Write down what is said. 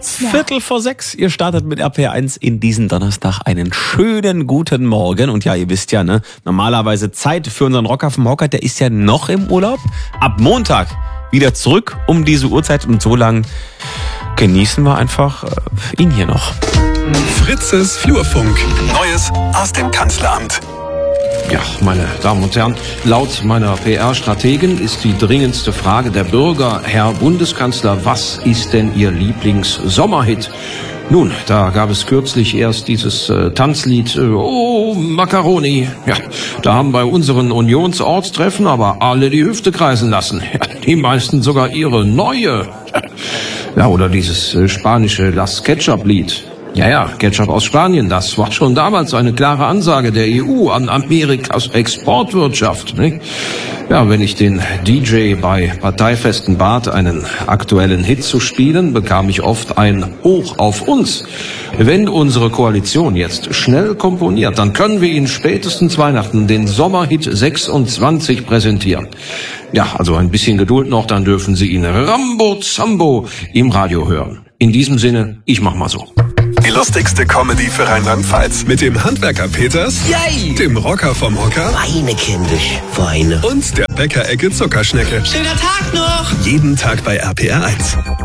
jetzt noch? 5:45. Ihr startet mit RPR1 in diesen Donnerstag. Einen schönen guten Morgen. Und ja, ihr wisst ja, ne, normalerweise Zeit für unseren Rocker vom Hocker, der ist ja noch im Urlaub. Ab Montag wieder zurück um diese Uhrzeit. Und so lang genießen wir einfach ihn hier noch. Fritzes Flurfunk. Neues aus dem Kanzleramt. Ja, meine Damen und Herren, laut meiner PR-Strategen ist die dringendste Frage der Bürger, Herr Bundeskanzler, was ist denn Ihr Lieblings-Sommerhit? Nun, da gab es kürzlich erst dieses Tanzlied Oh, Macaroni. Ja, da haben bei unseren Unionsortstreffen aber alle die Hüfte kreisen lassen. Ja, die meisten sogar ihre neue. Ja, oder dieses spanische Las Ketchup-Lied. Ja, Ketchup aus Spanien, das war schon damals eine klare Ansage der EU an Amerikas Exportwirtschaft. Nicht? Ja, wenn ich den DJ bei Parteifesten bat, einen aktuellen Hit zu spielen, bekam ich oft ein Hoch auf uns. Wenn unsere Koalition jetzt schnell komponiert, dann können wir Ihnen spätestens Weihnachten den Sommerhit 26 präsentieren. Ja, also ein bisschen Geduld noch, dann dürfen Sie ihn Rambo Zambo im Radio hören. In diesem Sinne, ich mach mal so. Die lustigste Comedy für Rheinland-Pfalz. Mit dem Handwerker Peters, Yay! dem Rocker vom Hocker Weine, kindisch, Weine. und der Bäckerecke Zuckerschnecke. Schöner Tag noch! Jeden Tag bei RPR1.